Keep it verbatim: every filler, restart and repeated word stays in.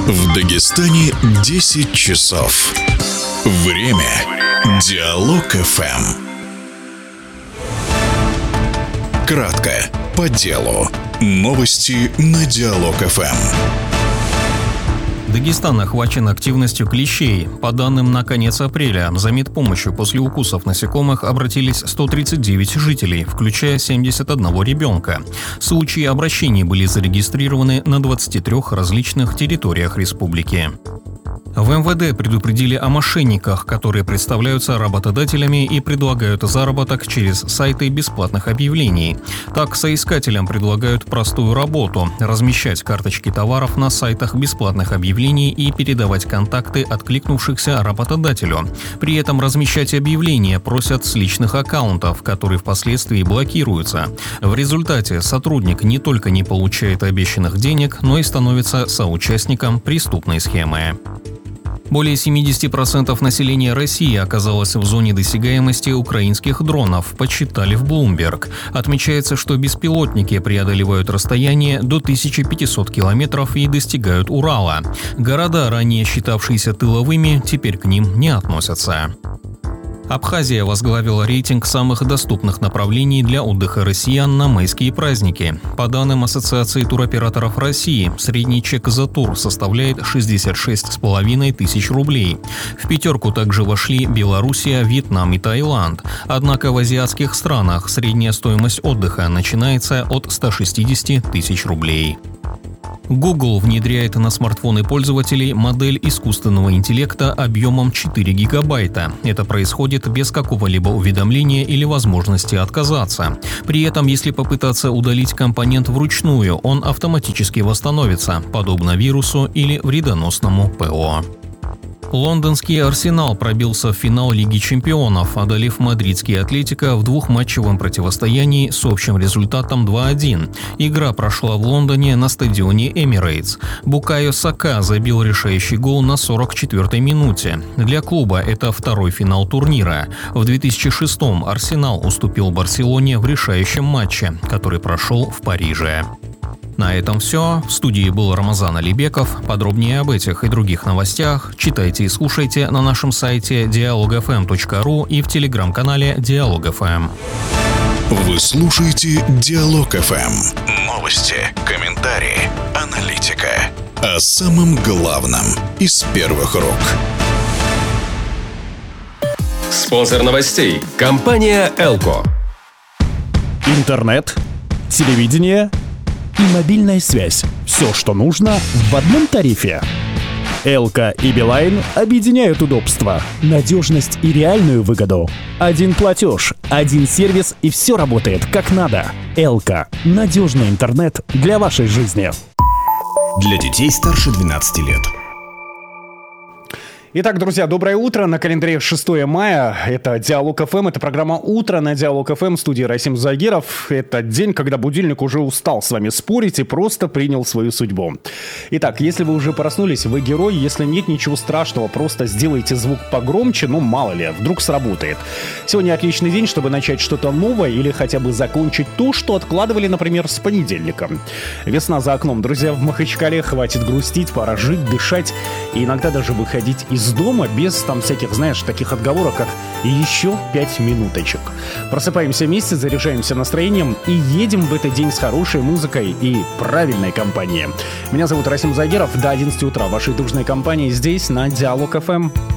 В Дагестане десять часов. Время. Диалог эф эм. Кратко, по делу. Новости на Диалог эф эм. Дагестан охвачен активностью клещей. По данным на конец апреля, за медпомощью после укусов насекомых обратились сто тридцать девять жителей, включая семьдесят один ребенка. Случаи обращений были зарегистрированы на двадцати трёх различных территориях республики. В эм вэ дэ предупредили о мошенниках, которые представляются работодателями и предлагают заработок через сайты бесплатных объявлений. Так, соискателям предлагают простую работу – размещать карточки товаров на сайтах бесплатных объявлений и передавать контакты откликнувшихся работодателю. При этом размещать объявления просят с личных аккаунтов, которые впоследствии блокируются. В результате сотрудник не только не получает обещанных денег, но и становится соучастником преступной схемы. Более семьдесят процентов населения России оказалось в зоне досягаемости украинских дронов, подсчитали в Bloomberg. Отмечается, что беспилотники преодолевают расстояние до тысячи пятисот километров и достигают Урала. Города, ранее считавшиеся тыловыми, теперь к ним не относятся. Абхазия возглавила рейтинг самых доступных направлений для отдыха россиян на майские праздники. По данным Ассоциации туроператоров России, средний чек за тур составляет шестьдесят шесть с половиной тысяч рублей. В пятерку также вошли Белоруссия, Вьетнам и Таиланд. Однако в азиатских странах средняя стоимость отдыха начинается от ста шестидесяти тысяч рублей. Google внедряет на смартфоны пользователей модель искусственного интеллекта объемом четыре гигабайта. Это происходит без какого-либо уведомления или возможности отказаться. При этом, если попытаться удалить компонент вручную, он автоматически восстановится, подобно вирусу или вредоносному ПО. Лондонский «Арсенал» пробился в финал Лиги чемпионов, одолев мадридский «Атлетико» в двухматчевом противостоянии с общим результатом два один. Игра прошла в Лондоне на стадионе «Эмирейтс». Букайо Сака забил решающий гол на сорок четвёртой минуте. Для клуба это второй финал турнира. В две тысячи шестом «Арсенал» уступил «Барселоне» в решающем матче, который прошел в Париже. На этом все. В студии был Рамазан Алибеков. Подробнее об этих и других новостях читайте и слушайте на нашем сайте диалог эф эм точка ру и в телеграм-канале Диалог эф эм. Вы слушаете Диалог эф эм. Новости, комментарии, аналитика. О самом главном из первых рук. Спонсор новостей – компания «Элко». Интернет, телевидение и мобильная связь. Все, что нужно, в одном тарифе. Элко и Билайн объединяют удобство, надежность и реальную выгоду. Один платеж, один сервис, и все работает как надо. Элко – надежный интернет для вашей жизни. Для детей старше двенадцати лет. Итак, друзья, доброе утро. На календаре шестое мая. Это Диалог эф эм. Это программа «Утро» на Диалог эф эм. В студии Расим Загиров. Это день, когда будильник уже устал с вами спорить и просто принял свою судьбу. Итак, если вы уже проснулись, вы герой. Если нет, ничего страшного. Просто сделайте звук погромче, ну мало ли, вдруг сработает. Сегодня отличный день, чтобы начать что-то новое или хотя бы закончить то, что откладывали, например, с понедельника. Весна за окном. Друзья, в Махачкале хватит грустить, пора жить, дышать и иногда даже выходить из дома без там всяких, знаешь, таких отговорок, как «еще пять минуточек». Просыпаемся вместе, заряжаемся настроением и едем в этот день с хорошей музыкой и правильной компанией. Меня зовут Расим Загиров. До одиннадцати утра в вашей дружной компании здесь, на Диалог эф эм.